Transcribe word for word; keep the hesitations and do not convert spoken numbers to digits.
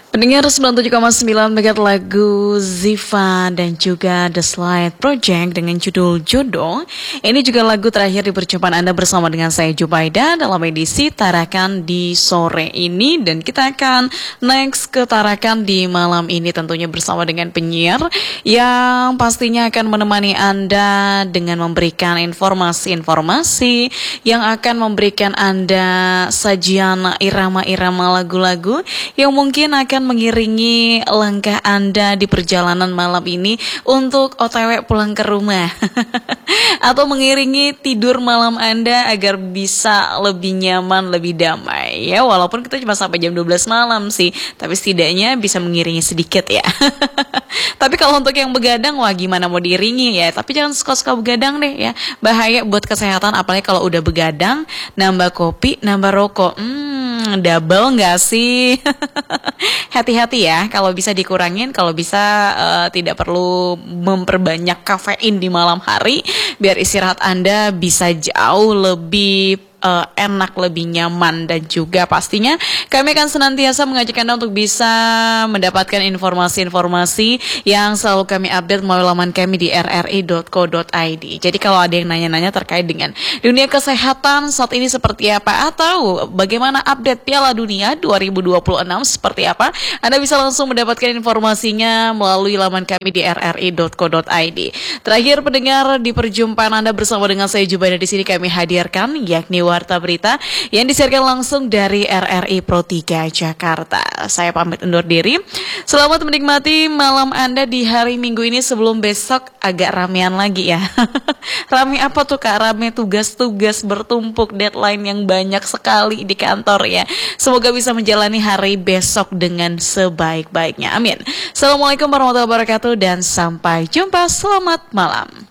Pendengar sembilan puluh tujuh koma sembilan Megat lagu Ziva dan juga The Slide Project dengan judul Jodoh. Ini juga lagu terakhir di perjumpaan Anda bersama dengan saya Jubaida dalam edisi Tarakan di sore ini. Dan kita akan next ke Tarakan di malam ini tentunya bersama dengan penyiar yang pastinya akan menemani Anda dengan memberikan informasi-informasi yang akan memberikan Anda sajian irama-irama lagu-lagu yang mungkin akan mengiringi langkah Anda di perjalanan malam ini untuk O T W pulang ke rumah atau mengiringi tidur malam Anda agar bisa lebih nyaman, lebih damai ya, walaupun kita cuma sampai jam dua belas malam sih, tapi setidaknya bisa mengiringi sedikit ya. Tapi kalau untuk yang begadang, wah gimana mau diiringi ya, tapi jangan suka-suka begadang deh ya, bahaya buat kesehatan, apalagi kalau udah begadang nambah kopi, nambah rokok, hmm double nggak sih? Hati-hati ya, kalau bisa dikurangin, kalau bisa uh, tidak perlu memperbanyak kafein di malam hari, biar istirahat Anda bisa jauh lebih Uh, enak, lebih nyaman. Dan juga pastinya kami akan senantiasa mengajak Anda untuk bisa mendapatkan informasi-informasi yang selalu kami update melalui laman kami di r r i dot co dot i d. Jadi kalau ada yang nanya-nanya terkait dengan dunia kesehatan saat ini seperti apa, atau bagaimana update Piala Dunia dua ribu dua puluh enam seperti apa, Anda bisa langsung mendapatkan informasinya melalui laman kami di r r i dot co dot i d. Terakhir pendengar, di perjumpaan Anda bersama dengan saya Jubaida di sini kami hadirkan yakni Warta Berita yang disiarkan langsung dari R R I Pro tiga Jakarta. Saya pamit undur diri. Selamat menikmati malam Anda di hari Minggu ini sebelum besok agak ramean lagi ya. Rame apa tuh Kak? Rame tugas-tugas bertumpuk, deadline yang banyak sekali di kantor ya. Semoga bisa menjalani hari besok dengan sebaik-baiknya. Amin. Assalamualaikum warahmatullahi wabarakatuh dan sampai jumpa. Selamat malam.